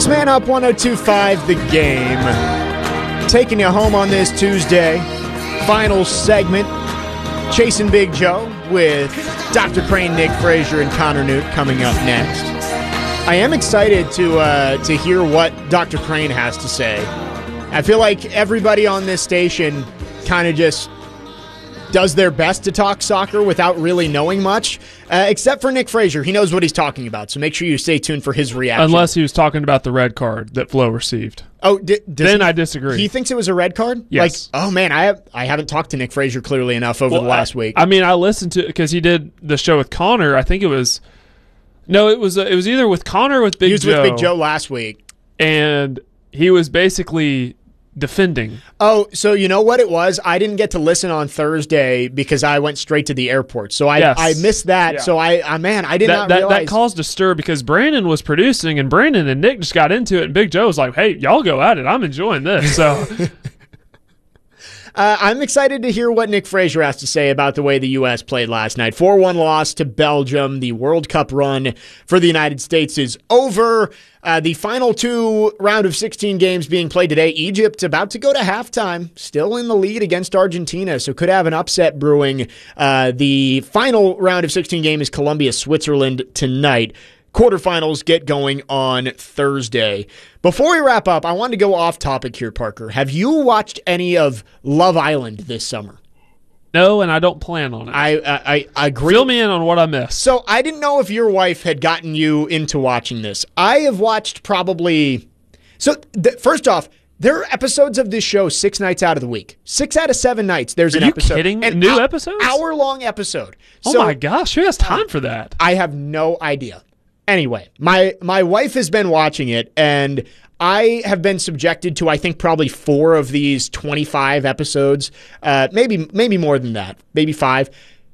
Next Man Up 102.5 The Game. Taking you home on this Tuesday. Final segment. Chasing Big Joe with Dr. Crane, Nick Frazier, and Connor Newt coming up next. I am excited to hear what Dr. Crane has to say. I feel like everybody on this station kind of just does their best to talk soccer without really knowing much, except for Nick Frazier. He knows what he's talking about, so make sure you stay tuned for his reaction. Unless he was talking about the red card that Flo received. Oh, then I disagree. He thinks it was a red card? Yes. Like, oh man, I haven't talked to Nick Frazier clearly enough over the last week. I mean, I listened to because he did the show with Connor. I think it was it was either with Connor or with Big Joe. He was with Big Joe last week, and he was basically defending. Oh, so you know what it was? I didn't get to listen on Thursday because I went straight to the airport. So I missed that. Yeah. So I did not realize. That caused a stir because Brandon was producing and Brandon and Nick just got into it and Big Joe was like, hey, y'all go at it. I'm enjoying this. So I'm excited to hear what Nick Frazier has to say about the way the U.S. played last night. 4-1 loss to Belgium. The World Cup run for the United States is over. The final two round of 16 games being played today. Egypt about to go to halftime, still in the lead against Argentina, so could have an upset brewing. The final round of 16 game is Colombia-Switzerland tonight. Quarterfinals get going on Thursday. Before we wrap up, I wanted to go off topic here, Parker. Have you watched any of Love Island this summer? No, and I don't plan on it. I agree. Fill me in on what I missed. So I didn't know if your wife had gotten you into watching this. I have watched probably... first off, there are episodes of this show 6 nights out of the week. 6 out of 7 nights, there's an episode. Are you kidding? New episodes? Hour-long episode. Oh my gosh, who has time for that? I have no idea. Anyway, my wife has been watching it, and I have been subjected to, I think, probably 4 of these 25 episodes, maybe more than that, maybe 5.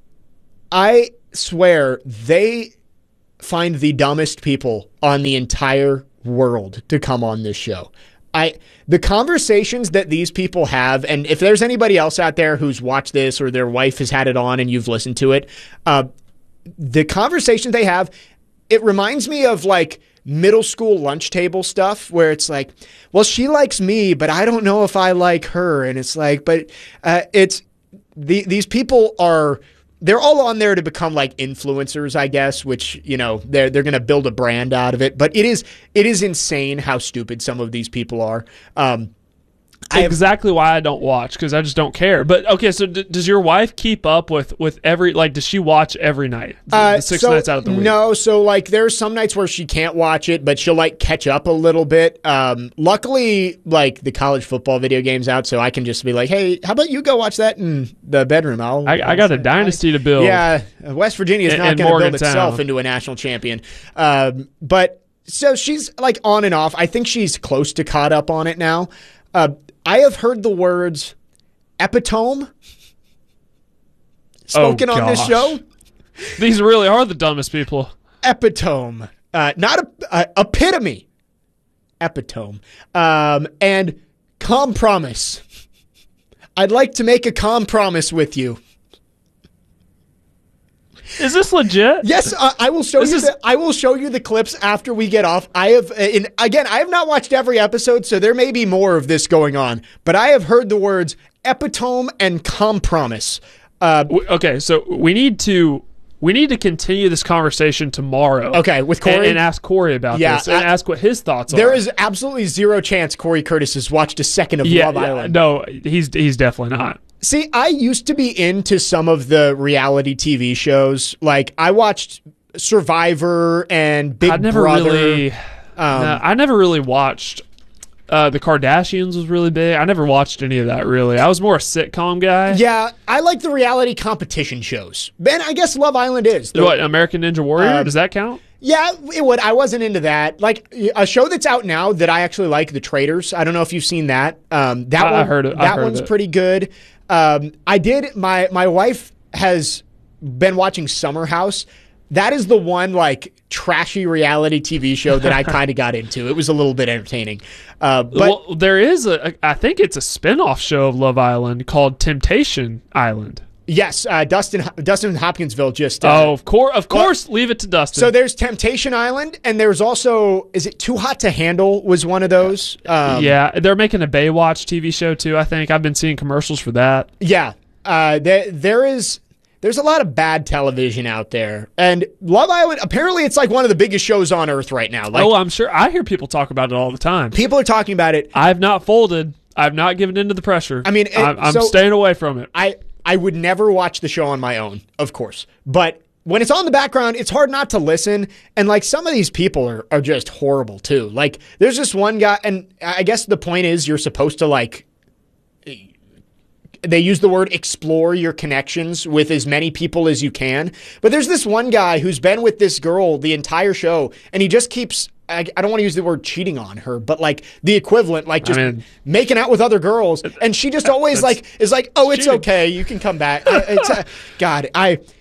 I swear they find the dumbest people on the entire world to come on this show. The conversations that these people have, and if there's anybody else out there who's watched this or their wife has had it on and you've listened to it, the conversations they have, it reminds me of like middle school lunch table stuff where it's like, well, she likes me, but I don't know if I like her. And it's like, but these people they're all on there to become like influencers, I guess, which, you know, they're going to build a brand out of it. But it is insane how stupid some of these people are. Exactly why I don't watch, because I just don't care. But okay, so does your wife keep up with every, like, does she watch every night? The 6 nights out of the week? No, so like there's some nights where she can't watch it, but she'll like catch up a little bit. Luckily, like the college football video game's out, so I can just be like, hey, how about you go watch that in the bedroom? I got a dynasty to build. Yeah, West Virginia is not going to build itself into a national champion. But so she's like on and off. I think she's close to caught up on it now. I have heard the words epitome spoken on this show. These really are the dumbest people. Epitome. Not epitome. Epitome. And compromise. I'd like to make a compromise with you. Is this legit? Yes, I will show you. I will show you the clips after we get off. I have, I have not watched every episode, so there may be more of this going on. But I have heard the words epitome and compromise. Okay, so we need to continue this conversation tomorrow. Okay, with Corey and ask Corey about this and ask what his thoughts are. There is absolutely zero chance Corey Curtis has watched a second of Love Island. No, he's definitely not. See, I used to be into some of the reality TV shows. Like, I watched Survivor and Big Brother. I never really watched. The Kardashians was really big. I never watched any of that, really. I was more a sitcom guy. Yeah, I like the reality competition shows. Ben, I guess Love Island is. What, American Ninja Warrior? Does that count? Yeah, it would. I wasn't into that. Like, a show that's out now that I actually like, The Traitors. I don't know if you've seen that. I heard it. That one's pretty good. I did. My wife has been watching Summer House. That is the one like trashy reality TV show that I kind of got into. It was a little bit entertaining. There is I think it's a spinoff show of Love Island called Temptation Island. Yes, Dustin Hopkinsville just. Of course, leave it to Dustin. So there's Temptation Island, and there's also, is it Too Hot to Handle? Was one of those. Yeah, they're making a Baywatch TV show too. I think I've been seeing commercials for that. Yeah, there's a lot of bad television out there, and Love Island. Apparently, it's like one of the biggest shows on earth right now. Like, I'm sure. I hear people talk about it all the time. People are talking about it. I've not folded. I've not given in to the pressure. I mean, I'm staying away from it. I would never watch the show on my own, of course. But when it's on the background, it's hard not to listen. And like some of these people are just horrible too. Like there's this one guy, and I guess the point is you're supposed to like, they use the word explore your connections with as many people as you can. But there's this one guy who's been with this girl the entire show, and he just keeps, I don't want to use the word cheating on her, but like the equivalent, like just making out with other girls. And she just always like is like, oh, it's cheating. Okay, you can come back. God,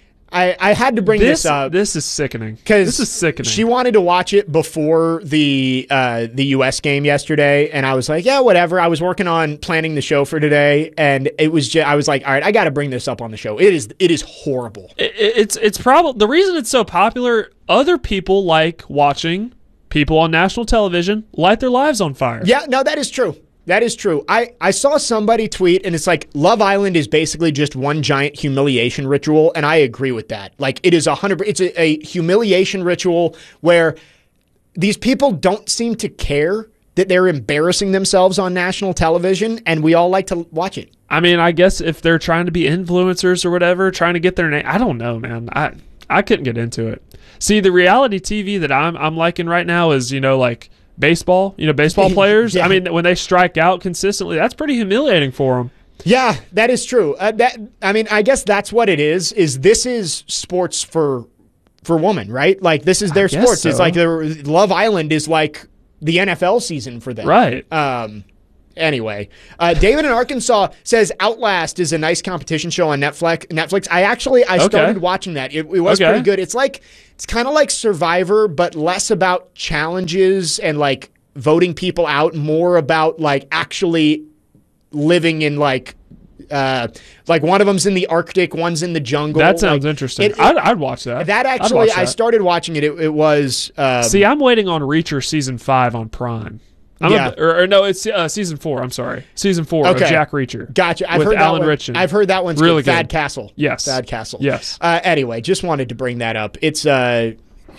I had to bring this up. This is sickening. This is sickening. She wanted to watch it before the U.S. game yesterday, and I was like, yeah, whatever. I was working on planning the show for today, and it was I was like, all right, I got to bring this up on the show. It is horrible. It's probably the reason it's so popular. Other people like watching people on national television light their lives on fire. Yeah, no, that is true. That is true. I saw somebody tweet, and it's like Love Island is basically just one giant humiliation ritual, and I agree with that. Like it is 100%. It's a humiliation ritual where these people don't seem to care that they're embarrassing themselves on national television, and we all like to watch it. I mean, I guess if they're trying to be influencers or whatever, trying to get their name, I don't know, man. I couldn't get into it. See, the reality TV that I'm liking right now is, like baseball, baseball players. Yeah. I mean, when they strike out consistently, that's pretty humiliating for them. Yeah, that is true. I guess that's what it is this is sports for women, right? Like this is their sports. So. It's like Love Island is like the NFL season for them. Right. Anyway, David in Arkansas says Outlast is a nice competition show on Netflix. I started watching that. It was pretty good. It's kind of like Survivor, but less about challenges and like voting people out, more about like actually living in like one of them's in the Arctic, one's in the jungle. That sounds interesting. I'd watch that. That actually, I started watching it. It was. See, I'm waiting on Reacher season 5 on Prime. It's season 4. I'm sorry, season 4 of Jack Reacher. Gotcha. I've heard Alan Ritchson. I've heard that one's really good. Thad Castle. Yes, Thad Castle. Yes. Anyway, just wanted to bring that up. It's I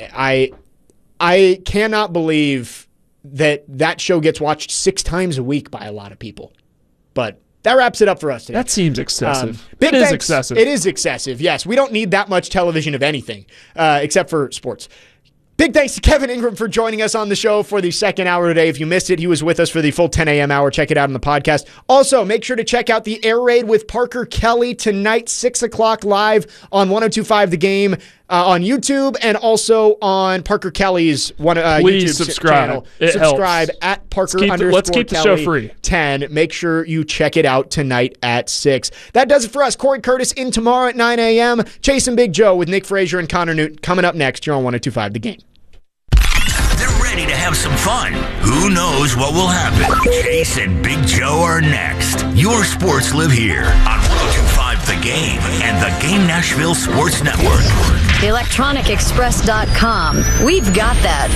cannot believe that show gets watched 6 times a week by a lot of people, but. That wraps it up for us today. That seems excessive. It is excessive. It is excessive, yes. We don't need that much television of anything, except for sports. Big thanks to Kevin Ingram for joining us on the show for the second hour today. If you missed it, he was with us for the full 10 a.m. hour. Check it out on the podcast. Also, make sure to check out the Air Raid with Parker Kelly tonight, 6 o'clock live on 102.5 The Game on YouTube, and also on Parker Kelly's YouTube subscribe. channel. It subscribe helps. At Parker Let's keep the show free. 10. Make sure you check it out tonight at 6. That does it for us. Corey Curtis in tomorrow at 9 a.m. Chase and Big Joe with Nick Frazier and Connor Newton coming up next here on 102.5 The Game. They're ready to have some fun. Who knows what will happen? Chase and Big Joe are next. Your sports live here on 102.5 The Game and the Game Nashville Sports Network. ElectronicExpress.com. We've got that.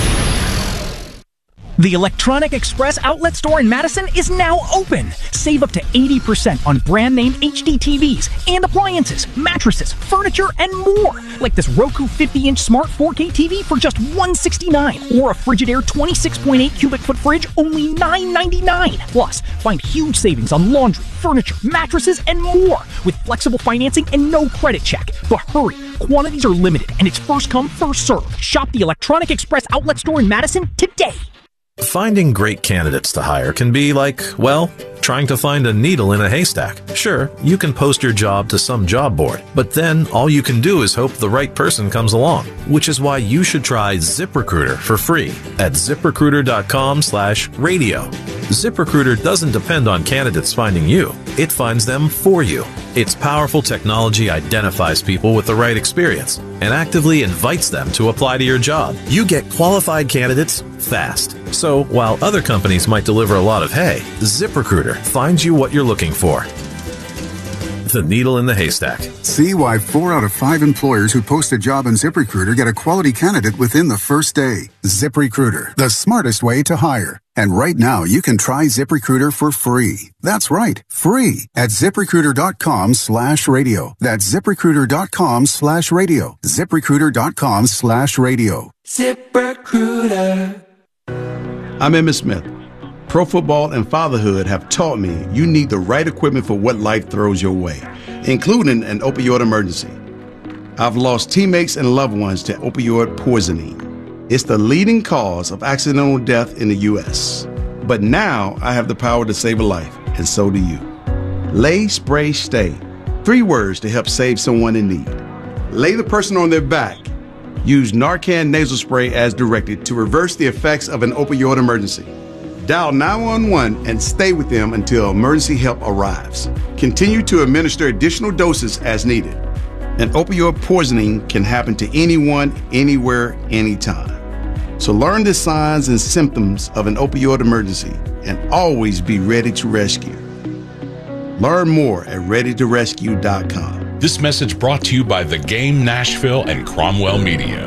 The Electronic Express outlet store in Madison is now open. Save up to 80% on brand name HD TVs and appliances, mattresses, furniture, and more. Like this Roku 50-inch smart 4K TV for just $169, or a Frigidaire 26.8 cubic foot fridge only $9.99. Plus, find huge savings on laundry, furniture, mattresses, and more with flexible financing and no credit check. But hurry, quantities are limited and it's first come, first served. Shop the Electronic Express outlet store in Madison today. Finding great candidates to hire can be like, well, trying to find a needle in a haystack. Sure, you can post your job to some job board, but then all you can do is hope the right person comes along, which is why you should try ZipRecruiter for free at ZipRecruiter.com/radio. ZipRecruiter doesn't depend on candidates finding you. It finds them for you. Its powerful technology identifies people with the right experience and actively invites them to apply to your job. You get qualified candidates fast. So while other companies might deliver a lot of hay, ZipRecruiter finds you what you're looking for. the needle in the haystack. See why 4 out of 5 employers who post a job on ZipRecruiter get a quality candidate within the first day. ZipRecruiter, the smartest way to hire. And right now, you can try ZipRecruiter for free. That's right, free at ZipRecruiter.com/radio. That's ZipRecruiter.com/radio. ZipRecruiter.com/radio. ZipRecruiter. I'm Emmitt Smith. Pro football and fatherhood have taught me you need the right equipment for what life throws your way, including an opioid emergency. I've lost teammates and loved ones to opioid poisoning. It's the leading cause of accidental death in the U.S. But now I have the power to save a life, and so do you. Lay, spray, stay. 3 words to help save someone in need. Lay the person on their back. Use Narcan nasal spray as directed to reverse the effects of an opioid emergency. Dial 911 and stay with them until emergency help arrives. Continue to administer additional doses as needed. An opioid poisoning can happen to anyone, anywhere, anytime. So learn the signs and symptoms of an opioid emergency and always be ready to rescue. Learn more at readytorescue.com. This message brought to you by The Game Nashville and Cromwell Media.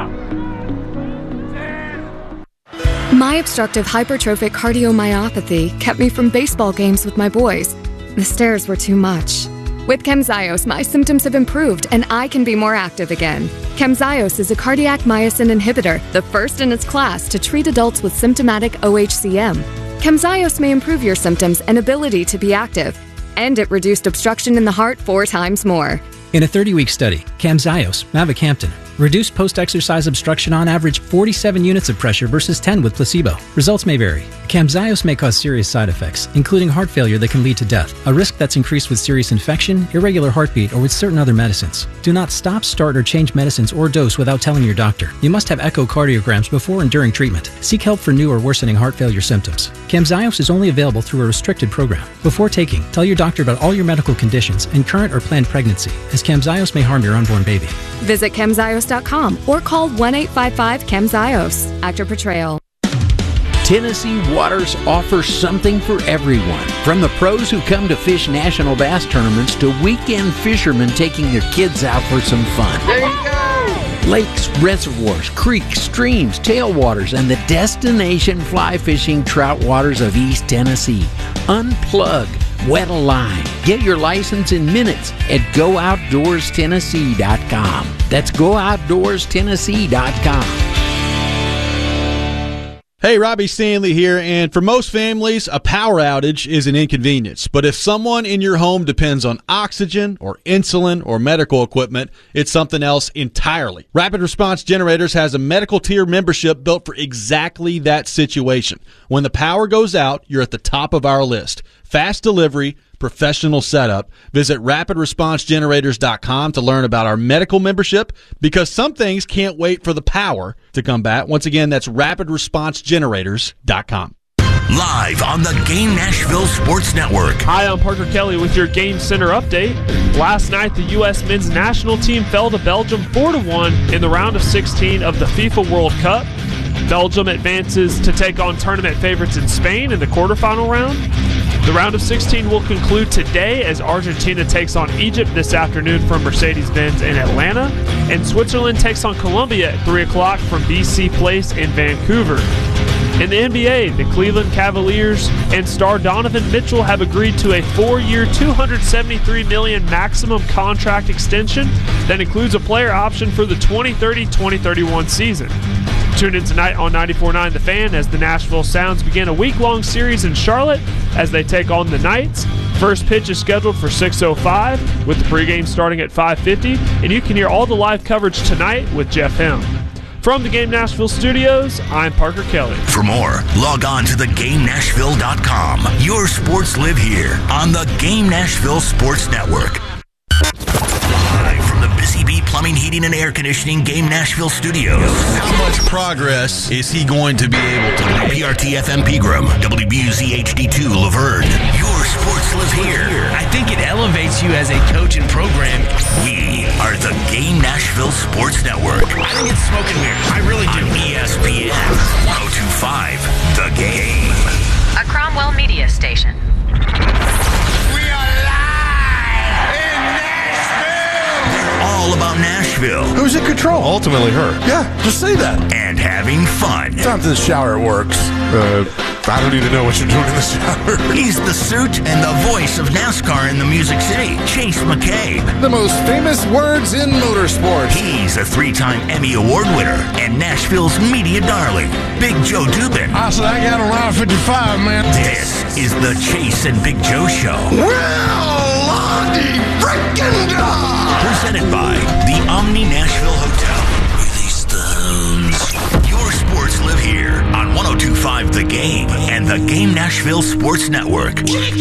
My obstructive hypertrophic cardiomyopathy kept me from baseball games with my boys. The stairs were too much. With Camzyos, my symptoms have improved and I can be more active again. Camzyos is a cardiac myosin inhibitor, the first in its class to treat adults with symptomatic OHCM. Camzyos may improve your symptoms and ability to be active, and it reduced obstruction in the heart 4 times more. In a 30-week study, Camzyos, mavacamten, reduced post-exercise obstruction on average 47 units of pressure versus 10 with placebo. Results may vary. Camzyos may cause serious side effects, including heart failure that can lead to death, a risk that's increased with serious infection, irregular heartbeat, or with certain other medicines. Do not stop, start, or change medicines or dose without telling your doctor. You must have echocardiograms before and during treatment. Seek help for new or worsening heart failure symptoms. Camzyos is only available through a restricted program. Before taking, tell your doctor about all your medical conditions and current or planned pregnancy, as Camzyos may harm your unborn baby. Visit Camzyos.com or call 1-855-CAMZYOS. Actor Portrayal. Tennessee Waters offers something for everyone. From the pros who come to fish national bass tournaments to weekend fishermen taking their kids out for some fun. There you go! Lakes, reservoirs, creeks, streams, tailwaters, and the destination fly fishing trout waters of East Tennessee. Unplug. Wet a line. Get your license in minutes at GoOutdoorsTennessee.com. That's GoOutdoorsTennessee.com. Hey, Robbie Stanley here, and for most families, a power outage is an inconvenience. But if someone in your home depends on oxygen or insulin or medical equipment, it's something else entirely. Rapid Response Generators has a medical tier membership built for exactly that situation. When the power goes out, you're at the top of our list. Fast delivery, professional setup. Visit rapidresponsegenerators.com to learn about our medical membership, because some things can't wait for the power to come back. Once again, that's rapidresponsegenerators.com. Live on the Game Nashville Sports Network. Hi, I'm Parker Kelly with your Game Center update. Last night, the U.S. men's national team fell to Belgium 4-1 in the round of 16 of the FIFA World Cup. Belgium advances to take on tournament favorites in Spain in the quarterfinal round. The round of 16 will conclude today as Argentina takes on Egypt this afternoon from Mercedes-Benz in Atlanta, and Switzerland takes on Colombia at 3 o'clock from BC Place in Vancouver. In the NBA, the Cleveland Cavaliers and star Donovan Mitchell have agreed to a 4-year, $273 million maximum contract extension that includes a player option for the 2030-2031 season. Tune in tonight on 94.9 The Fan as the Nashville Sounds begin a week-long series in Charlotte as they take on the Knights. First pitch is scheduled for 6:05 with the pregame starting at 5:50, and you can hear all the live coverage tonight with Jeff Hem. From the Game Nashville studios, I'm Parker Kelly. For more, log on to theGameNashville.com. Your sports live here on the Game Nashville Sports Network. Live from the Busy Bee Plumbing, Heating, and Air Conditioning Game Nashville studios. How much progress is he going to be able to make? WPRT FM Pegram, WBUZ HD2 Laverne. Your sports live here. I think it elevates you as a coach and program. We are the Game Nashville Sports Network. I think it's smoke and mirrors. I really do. On ESPN 102.5 The Game. A Cromwell Media station. We are live Who's in control? Ultimately her. Yeah, just say that. And having fun. Time to the shower, it works. I don't need to know what you're doing in the shower. He's the suit and the voice of NASCAR in the Music City, Chase McCabe. The most famous words in motorsports. He's a 3-time Emmy Award winner and Nashville's media darling, Big Joe Dubin. I said I got around 55, man. This is the Chase and Big Joe Show. Well, Lonnie freaking God! Presented by the Omni Nashville Hotel. Release the hounds. Your sports live here on 102.5 The Game and the Game Nashville Sports Network.